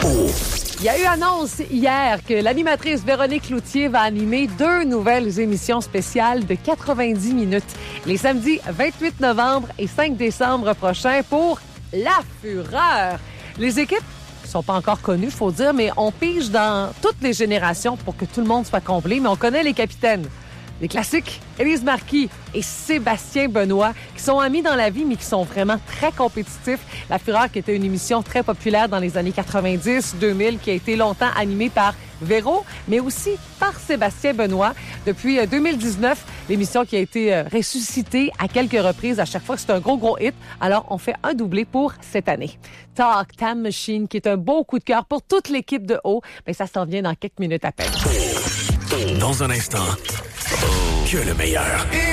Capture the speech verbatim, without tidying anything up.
haut. Il y a eu annonce hier que l'animatrice Véronique Cloutier va animer deux nouvelles émissions spéciales de quatre-vingt-dix minutes les samedis vingt-huit novembre et cinq décembre prochains pour La Fureur. Les équipes sont pas encore connues, faut dire, mais on pige dans toutes les générations pour que tout le monde soit comblé, mais on connaît les capitaines. Les classiques, Élise Marquis et Sébastien Benoît, qui sont amis dans la vie, mais qui sont vraiment très compétitifs. La Fureur, qui était une émission très populaire dans les années quatre-vingt-dix deux mille, qui a été longtemps animée par Véro, mais aussi par Sébastien Benoît. Depuis deux mille dix-neuf, l'émission qui a été ressuscitée à quelques reprises. À chaque fois, c'est un gros, gros hit. Alors, on fait un doublé pour cette année. Talk Time Machine, qui est un beau coup de cœur pour toute l'équipe de haut. Mais ça s'en vient dans quelques minutes à peine. Dans un instant, que le meilleur.